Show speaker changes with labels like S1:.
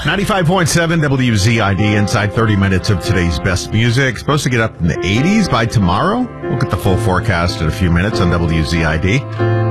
S1: 95.7 WZID, inside 30 minutes of today's best music. Supposed to get up in the 80s by tomorrow. We'll get the full forecast in a few minutes on WZID.